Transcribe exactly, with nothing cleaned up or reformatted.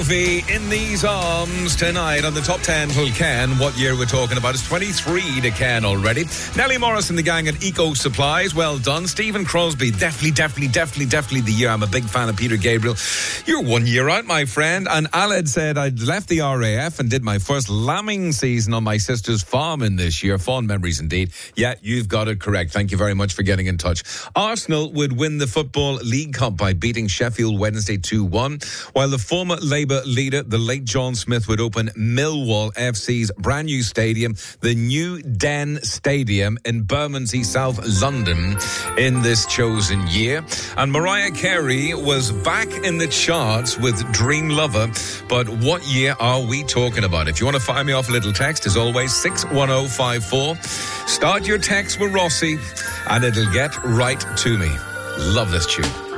In these arms tonight on the top ten till Ken. What year we're talking about? It's twenty-three to Ken already. Nellie Morris and the gang at Eco Supplies. Well done. Stephen Crosby. Definitely, definitely, definitely, definitely the year. I'm a big fan of Peter Gabriel. You're one year out, my friend. And Aled said I'd left the R A F and did my first lambing season on my sister's farm in this year. Fond memories indeed. Yeah, you've got it correct. Thank you very much for getting in touch. Arsenal would win the Football League Cup by beating Sheffield Wednesday two one, while the former Labour leader, the late John Smith, would open Millwall F C's brand new stadium, the New Den Stadium in Bermondsey, South London, in this chosen year. And Mariah Carey was back in the charts with Dream Lover. But what year are we talking about? If you want to fire me off a little text, as always, six one oh five four. Start your text with Rossi and it'll get right to me. Love this tune.